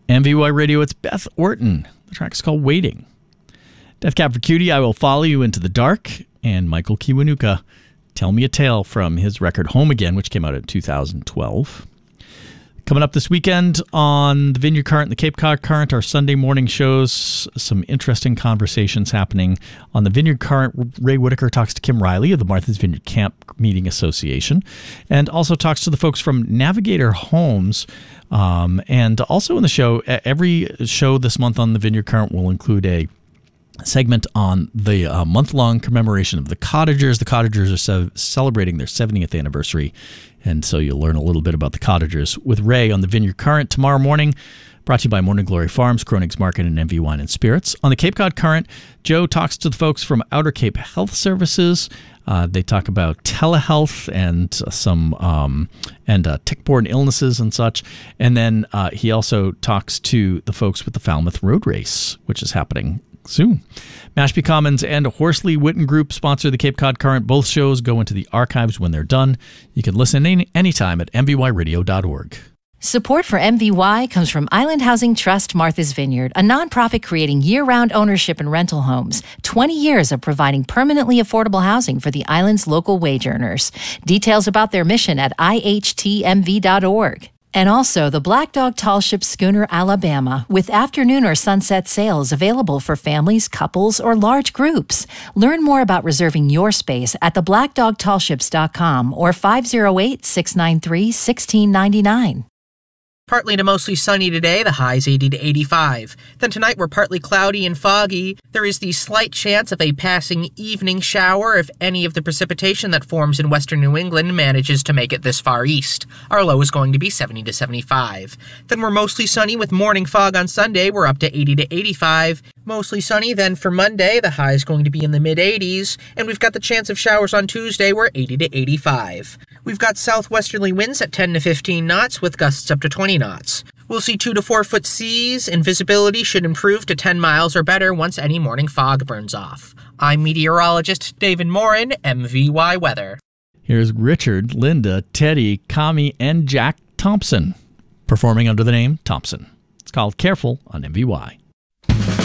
MVY Radio, it's Beth Orton. The track's called Waiting. Death Cab for Cutie, I Will Follow You Into the Dark. And Michael Kiwanuka, Tell Me a Tale from his record Home Again, which came out in 2012. Coming up this weekend on the Vineyard Current and the Cape Cod Current, our Sunday morning shows, some interesting conversations happening. On the Vineyard Current, Ray Whitaker talks to Kim Riley of the Martha's Vineyard Camp Meeting Association, and also talks to the folks from Navigator Homes. And also in the show, every show this month on the Vineyard Current will include a segment on the month-long commemoration of the Cottagers. The Cottagers are celebrating their 70th anniversary, and so you'll learn a little bit about the Cottagers with Ray on the Vineyard Current tomorrow morning, brought to you by Morning Glory Farms, Kronig's Market, and MV Wine and Spirits. On the Cape Cod Current, Joe talks to the folks from Outer Cape Health Services. They talk about telehealth and some tick-borne illnesses and such. And then he also talks to the folks with the Falmouth Road Race, which is happening soon. Mashpee Commons and Horsley Witten Group sponsor the Cape Cod Current. Both shows go into the archives when they're done. You can listen anytime at mvyradio.org. Support for MVY comes from Island Housing Trust Martha's Vineyard, a nonprofit creating year-round ownership and rental homes. 20 years of providing permanently affordable housing for the island's local wage earners. Details about their mission at ihtmv.org. And also the Black Dog Tall Ship Schooner Alabama, with afternoon or sunset sails available for families, couples, or large groups. Learn more about reserving your space at theblackdogtallships.com or 508-693-1699. Partly to mostly sunny today, the high's 80 to 85. Then tonight we're partly cloudy and foggy. There is the slight chance of a passing evening shower if any of the precipitation that forms in western New England manages to make it this far east. Our low is going to be 70 to 75. Then we're mostly sunny with morning fog on Sunday. We're up to 80 to 85. Mostly sunny then for Monday. The high is going to be in the mid-80s. And we've got the chance of showers on Tuesday. We're 80 to 85. We've got southwesterly winds at 10 to 15 knots with gusts up to 20 knots. We'll see 2 to 4 foot seas, and visibility should improve to 10 miles or better once any morning fog burns off. I'm meteorologist David Morin, MVY Weather. Here's Richard, Linda, Teddy, Kami, and Jack Thompson, performing under the name Thompson. It's called Careful on MVY.